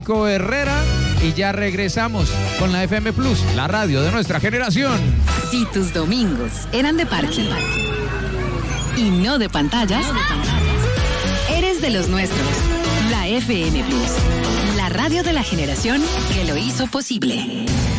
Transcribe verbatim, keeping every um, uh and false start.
Herrera y ya regresamos con la F M Plus, la radio de nuestra generación. Si tus domingos eran de parque y no de pantallas, eres de los nuestros. La F M Plus, la radio de la generación que lo hizo posible.